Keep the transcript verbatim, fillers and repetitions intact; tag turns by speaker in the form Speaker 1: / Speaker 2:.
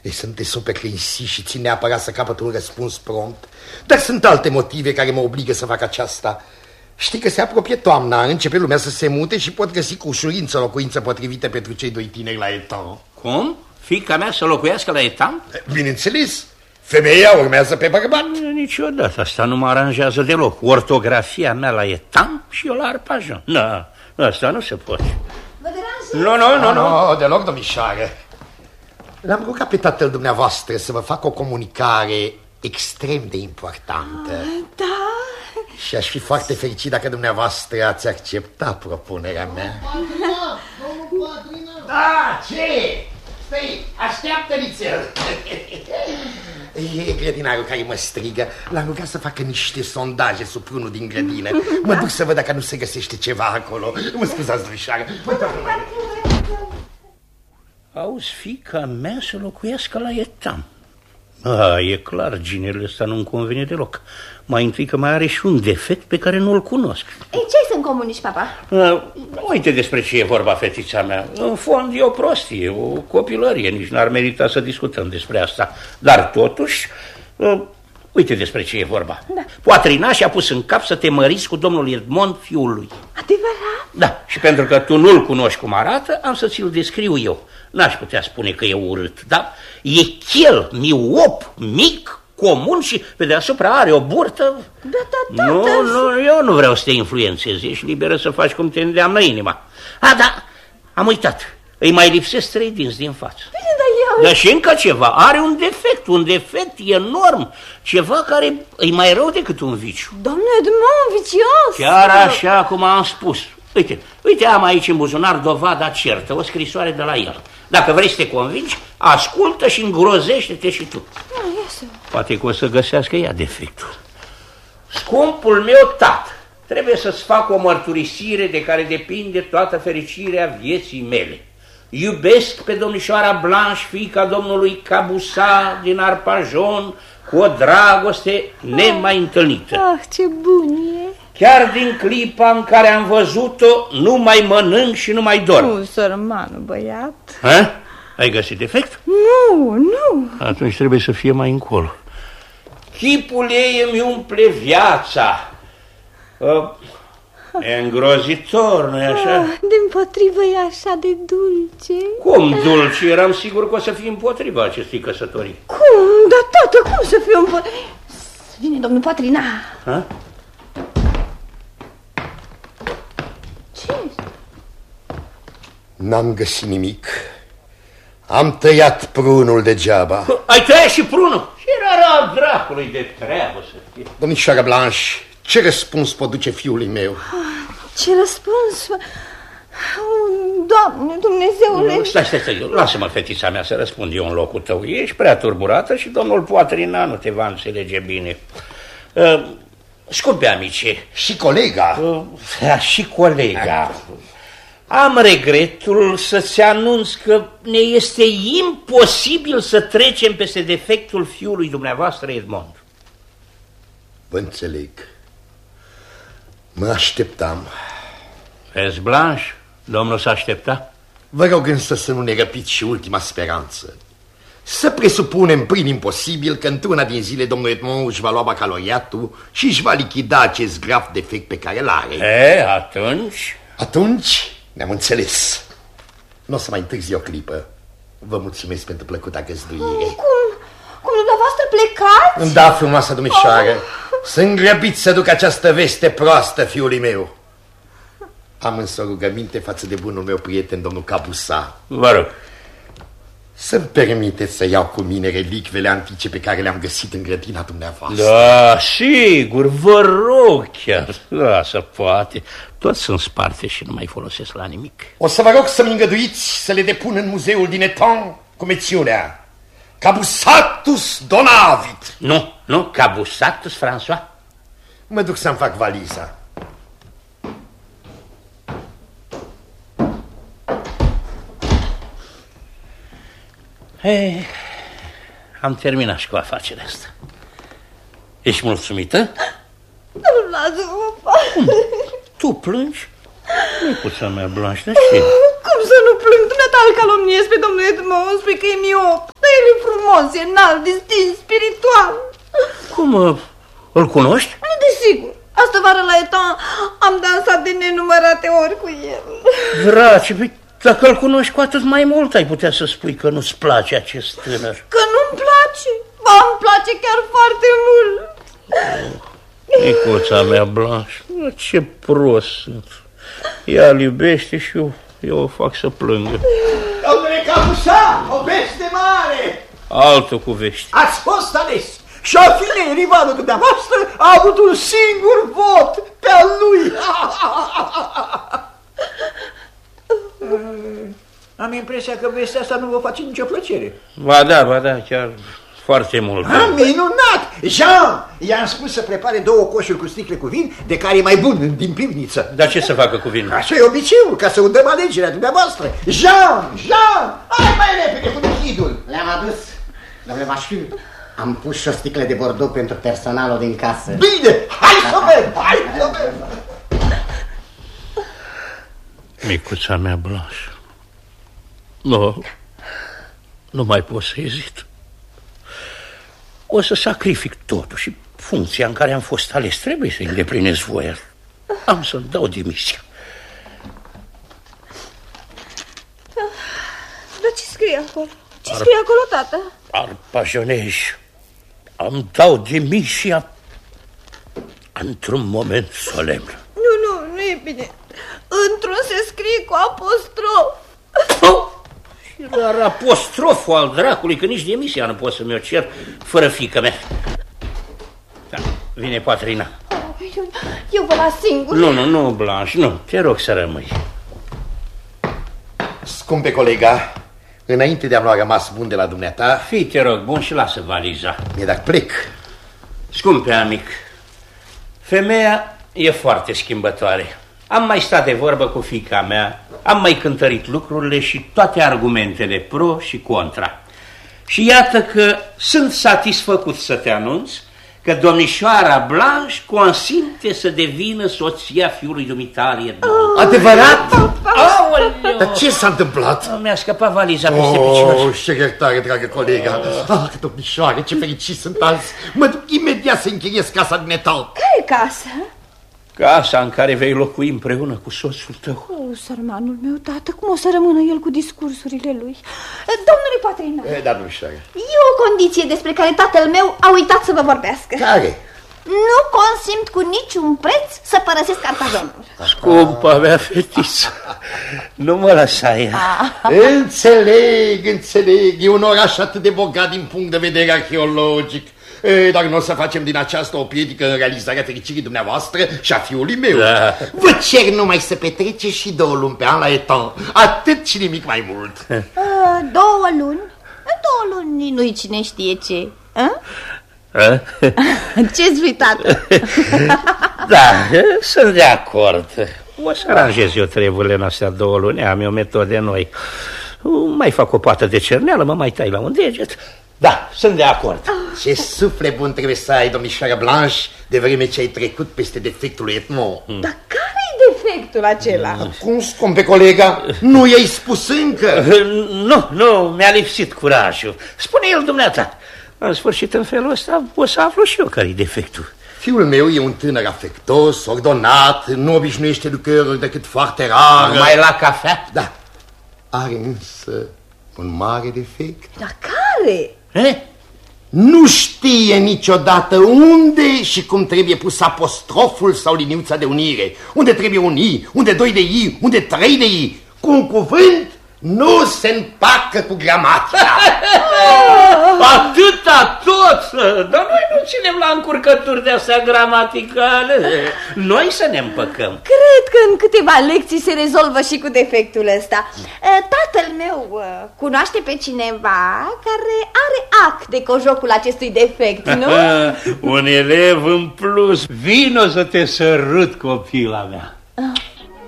Speaker 1: Ei, sunteți super că insist și țin neapărat să capăt un răspuns prompt. Dar sunt alte motive care mă obligă să fac aceasta. Știi că se apropie toamna, începe lumea să se mute și pot găsi cu ușurință o locuință potrivită pentru cei doi tineri la Etam.
Speaker 2: Cum? Fiica mea să locuiască la Etam?
Speaker 1: Bineînțeles. Femeia urmează pe bărbat.
Speaker 2: Niciodată, asta nu mă aranjează deloc. Ortografia mea la Etam și eu la Arpajon. Nu, asta nu se poate.
Speaker 3: Vă deranjează?
Speaker 2: Nu, nu, nu, nu.
Speaker 1: Nu, deloc, domnișoară. L-am rugat pe tatăl dumneavoastră să vă facă o comunicare extrem de importantă.
Speaker 3: Da?
Speaker 1: Și aș fi foarte fericit dacă dumneavoastră ați accepta propunerea mea. Da, ce? Stai, așteaptă-nițel. E grădinarul care mă strigă. L-am rugat să facă niște sondaje sub prunul din grădină. Mă duc să văd dacă nu se găsește ceva acolo. Mă scuzați, domnișoară.
Speaker 2: Auzi, fiica mea să locuiască la Etam. A, e clar, ginerul ăsta nu-mi convine deloc. Mai întâi că mai are și un defect pe care nu-l cunosc.
Speaker 3: Ei, ce sunt comunici, papa?
Speaker 2: A, uite despre ce e vorba, fetița mea. În fond e o prostie, o copilărie. Nici n-ar merita să discutăm despre asta. Dar totuși, a, uite despre ce e vorba. Da. Poatrina și-a pus în cap să te măriți cu domnul Edmond, fiul lui.
Speaker 3: Adevărat?
Speaker 2: Da, și pentru că tu nu-l cunoști cum arată, am să ți-l descriu eu. N-aș putea spune că e urât, dar e chel, miop, mic, comun și pe deasupra are o burtă.
Speaker 3: Da, da, da.
Speaker 2: Nu,
Speaker 3: da,
Speaker 2: nu, eu nu vreau să te influențez, ești liberă să faci cum te îndeamnă inima. A, da, am uitat, îi mai lipsesc trei dinți din față.
Speaker 3: Bine, dar eu...
Speaker 2: Dar și încă ceva, are un defect, un defect enorm, ceva care e mai rău decât un viciu.
Speaker 3: Domnule Edmond, vicios!
Speaker 2: Chiar așa cum am spus. Uite, uite, am aici în buzunar dovada certă, o scrisoare de la el. Dacă vrei să te convingi, ascultă și îngrozește-te și tu.
Speaker 3: Da, iese.
Speaker 2: Poate că o să găsească ea defectul. Scumpul meu tată, trebuie să-ți fac o mărturisire de care depinde toată fericirea vieții mele. Iubesc pe domnișoara Blanche, fiica domnului Cabusat din Arpajon, cu o dragoste nemai întâlnită.
Speaker 3: Ah, ce bun e!
Speaker 2: Chiar din clipa în care am văzut-o, nu mai mănânc și nu mai dorm.
Speaker 3: Nu, sărmanul băiat.
Speaker 2: Ha? Ai găsit defect?
Speaker 3: Nu, nu.
Speaker 2: Atunci trebuie să fie mai încolo. Chipul ei îmi umple viața. Uh, e îngrozitor, nu-i așa?
Speaker 3: Ah, dimpotrivă e așa de dulce.
Speaker 2: Cum dulce? Eram sigur că o să fii împotriva acestei căsătorii.
Speaker 3: Cum? Dar tată, cum să fiu împotriva? Vine domnul Patrina.
Speaker 2: Ha?
Speaker 3: Ce?
Speaker 1: N-am găsit nimic. Am tăiat prunul degeaba.
Speaker 2: Ai tăiat și prunul? Și era rău dracului de treabă să fie.
Speaker 1: Domnișoara Blanche, ce răspuns pot duce fiului meu?
Speaker 3: Ce răspuns? Doamne, Dumnezeule...
Speaker 2: Nu, stai, stai, stai, lasă-mă, fetița mea, să răspund eu în locul tău. Ești prea turburată și domnul Poatrina nu te va înțelege bine. Uh, Scumpe amice.
Speaker 1: Și colega.
Speaker 2: Uh, da, și colega. Am regretul să-ți anunț că ne este imposibil să trecem peste defectul fiului dumneavoastră, Edmond.
Speaker 1: Vă înțeleg. Mă așteptam.
Speaker 2: Vezi, Blanche, domnul s-a aștepta?
Speaker 1: Vă rog însă să nu ne răpiți și ultima speranță. Să presupunem prin imposibil că într-una din zile domnul Edmond își va lua bacalaureatul și își va lichida acest grav defect pe care l-are.
Speaker 2: E, atunci...
Speaker 1: Atunci ne-am înțeles. Nu o să mai întârzi o clipă. Vă mulțumesc pentru plăcuta găzduire.
Speaker 3: Cum? Cum dumneavoastră plecați?
Speaker 1: Da, frumoasă domnișoară. Oh. Sunt grăbit să duc această veste proastă fiului meu. Am însă o rugăminte față de bunul meu prieten, domnul Cabusat.
Speaker 2: Vă rog.
Speaker 1: Să-mi permiteți să iau cu mine relicvele antice pe care le-am găsit în grădina dumneavoastră.
Speaker 2: Da, sigur, vă rog chiar. Da, se poate. Toți sunt sparte și nu mai folosesc la nimic.
Speaker 1: O să vă rog să-mi îngăduiți să le depun în muzeul din Etam cu mențiunea Cabusatus Donavit.
Speaker 2: Nu, nu, Cabusatus François.
Speaker 1: Mă duc să-mi fac valiza.
Speaker 2: Hey, am terminat și cu afacerea asta. Ești mulțumită?
Speaker 3: Nu-l lasă-mă.
Speaker 2: Tu plângi? Micuța mea, Blanche, dar ce?
Speaker 3: Cum să nu plâng? Dumneata îl calomniezi pe domnul Edmond, spui că e miop. Dar el e e frumos, e înalt, distinct, spiritual.
Speaker 2: Cum, îl cunoști?
Speaker 3: Desigur. Astă vară la Eton am dansat de nenumărate ori cu el.
Speaker 2: Drace, dacă îl cunoști cu atât mai mult, ai putea să spui că nu-ți place acest tânăr.
Speaker 3: Că nu-mi place? Ba, îmi place chiar foarte mult.
Speaker 2: Micuța mea, Blanche, ce prost sunt. Ea îl iubește și eu, eu o fac să plângă.
Speaker 4: Domnule Capusa, o veste mare!
Speaker 2: Altă cu vești.
Speaker 4: Ați fost ales și Afine, rivalul dumneavoastră, a avut un singur vot pe al lui. Am impresia că vestea asta nu vă face nicio plăcere.
Speaker 2: Ba da, ba da, chiar foarte mult.
Speaker 4: Ah, minunat! Jean, i-am spus să prepare două coșuri cu sticle cu vin, de care e mai bun din pivniță.
Speaker 2: Dar ce să facă cu vinul?
Speaker 4: Așa e obiceiul, ca să udăm alegerea dumneavoastră. Jean, Jean, hai mai repede cu lichidul.
Speaker 5: Le-am adus, domnule Mașfiu. Am pus și o sticlă de Bordeaux pentru personalul din casă.
Speaker 4: Bine, hai să vedem, hai să vedem.
Speaker 2: Micuța mea, Blanche, nu, nu mai pot să ezit. O să sacrific totul și funcția în care am fost ales. Trebuie să îndeplinesc voia. Am să-mi dau demisia.
Speaker 3: Dar ce scrie acolo? Ce Ar... scrie acolo, tată?
Speaker 2: Arpajonej, îmi dau demisia într-un moment solemn.
Speaker 3: Nu, nu, nu e bine. Într-un se scrie cu apostrof.
Speaker 2: Oh! Dar apostroful al dracului, că nici demisia nu pot să mi-o cer fără fiică mea. Da, vine Patrina.
Speaker 3: Eu, eu vă las singur.
Speaker 2: Nu, nu, nu, Blanche, nu, te rog să rămâi.
Speaker 1: Scumpe colega, înainte de a-mi lua rămas bun de la dumneata...
Speaker 2: Fii, te rog, bun și lasă valiza.
Speaker 1: Mi-e dacă plec.
Speaker 2: Scumpe amic, femeia e foarte schimbătoare. Am mai stat de vorbă cu fiica mea, am mai cântărit lucrurile și toate argumentele pro și contra. Și iată că sunt satisfăcut să te anunț că domnișoara Blanche consimte să devină soția fiului dumitale Edmond.
Speaker 1: Oh, adevărat?
Speaker 2: Aoleu!
Speaker 1: Dar ce s-a întâmplat?
Speaker 2: Mi-a scăpat valiza peste
Speaker 1: oh,
Speaker 2: picior.
Speaker 1: Oh, ce iertare, dragă colega. Oh. Ah, domnișoare, ce fericit sunt azi. Mă duc imediat să închiriez casa din Eton.
Speaker 3: Care casă?
Speaker 2: Casa în care vei locui împreună cu soțul tău.
Speaker 3: Oh, sărmanul meu, tată, cum o să rămână el cu discursurile lui? Domnule Patrina,
Speaker 1: e, da, domnișoare,
Speaker 3: e o condiție despre care tatăl meu a uitat să vă vorbească.
Speaker 1: Care?
Speaker 3: Nu consimt cu niciun preț să părăsesc Carcajonul.
Speaker 2: Scumpa mea fetiță, nu mă lăsa ea.
Speaker 1: Înțeleg, înțeleg, e un oraș atât de bogat din punct de vedere arheologic. E, dar nu o să facem din aceasta o piedică în realizarea fericirii dumneavoastră și a fiului meu.
Speaker 2: Da.
Speaker 1: Vă cer numai să petrece și două luni pe an la Eton. Atât și nimic mai mult.
Speaker 3: A, două luni? Două luni nu-i cine știe ce. A?
Speaker 2: A?
Speaker 3: Ce-ți lui, tată?
Speaker 2: Da, sunt de acord. O să aranjez eu treburile în astea două luni. Am eu metode noi. Mai fac o pată de cerneală, mă mai tai la un deget. Da, sunt de acord.
Speaker 1: Ce suflet bun trebuie să ai, domnișoara Blanche, de vreme ce ai trecut peste defectul lui Edmond.
Speaker 3: Dar care-i defectul acela?
Speaker 1: Cum, scumpe colega, nu i-ai spus încă?
Speaker 2: Nu, nu, mi-a lipsit curajul. Spune el dumneata. În sfârșit, în felul ăsta, o să aflu și eu care-i defectul.
Speaker 1: Fiul meu e un tânăr afectos, ordonat, nu obișnuiește lucrări decât foarte rar.
Speaker 2: Mai la cafea?
Speaker 1: Da. Are însă un mare defect.
Speaker 3: Dar care?
Speaker 2: Eh?
Speaker 1: Nu știe niciodată unde și cum trebuie pus apostroful sau liniuța de unire. Unde trebuie un i, unde doi de i, unde trei de i. Cu un cuvânt nu se împacă cu gramatica.
Speaker 2: Atâta tot! Dar noi nu ținem la încurcături de-astea gramaticale. Noi să ne împăcăm.
Speaker 3: Cred că în câteva lecții se rezolvă și cu defectul ăsta. Tatăl meu cunoaște pe cineva care are act de cojocul acestui defect, nu?
Speaker 2: Un elev în plus. Vino să te sărut, copila mea.